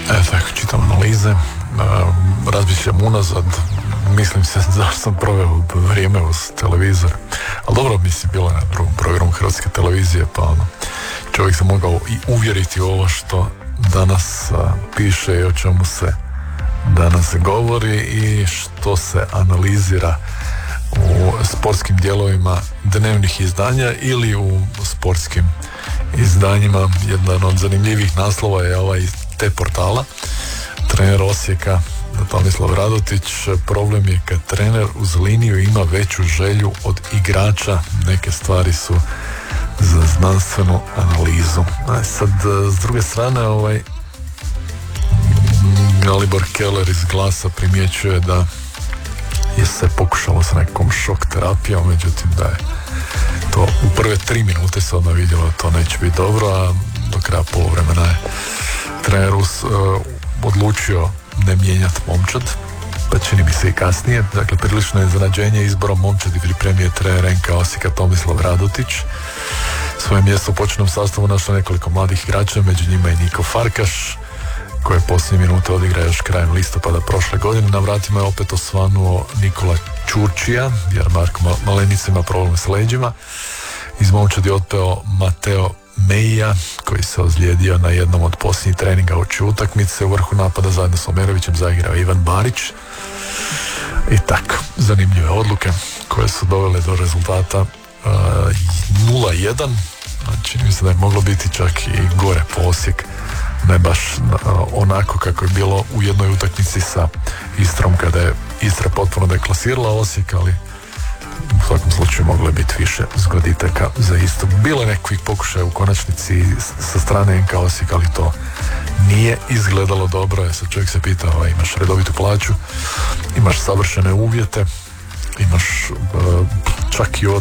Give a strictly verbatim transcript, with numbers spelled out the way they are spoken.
E, tako, čitam analize, uh, razmišljam unazad, mislim se zašto sam proveo vrijeme uz televizor, ali dobro, mislim, bilo je na drugom programu Hrvatske televizije, pa ono, čovjek se mogao i uvjeriti u ovo što danas uh, piše i o čemu se danas govori i što se analizira u sportskim dijelovima dnevnih izdanja ili u sportskim izdanjima. Jedan od zanimljivih naslova je ovaj te portala. Trener Osijeka Tomislav Radotić: problem je kad trener uz liniju ima veću želju od igrača, neke stvari su za znanstvenu analizu. A sad, s druge strane, ovaj Galibor Keller iz Glasa primjećuje da je se pokušalo s nekom šok terapijom, međutim da je to u prve tri minute se odmah vidjelo da to neće biti dobro, a do kraja poluvremena je trener uh, odlučio ne mijenjati momčad, pa čini mi se i kasnije. Dakle, prilično je iznenađenje izborom momčadi pripremio trener en ka Osijeka Tomislav Radotić. Svoje mjesto u početnom sastavu našlo nekoliko mladih igrača, među njima i Niko Farkaš, koje posljednje minute odigra još krajem listopada prošle godine. Na vratima je opet osvanuo Nikola Ćurčija, jer Marko Malenica ima problem s leđima. Iz momčadi otpeo Mateo Meija, koji se ozlijedio na jednom od posljednjih treninga uoči utakmice. U vrhu napada zajedno s Omerovićem zaigrao Ivan Barić. I tako, zanimljive odluke koje su dovele do rezultata uh, nula jedan. Čini mi se da je moglo biti čak i gore po Osijek, ne baš uh, onako kako je bilo u jednoj utakmici sa Istrom, kada je Istra potpuno deklasirala Osijek, ali u svakom slučaju moglo je biti više zgoditaka za Istru. Bilo je nekih pokušaja u konačnici sa strane en ka Osijek, ali to nije izgledalo dobro. Je, sad čovjek se pita, ovaj, imaš redovitu plaću, imaš savršene uvjete, imaš uh, čak i od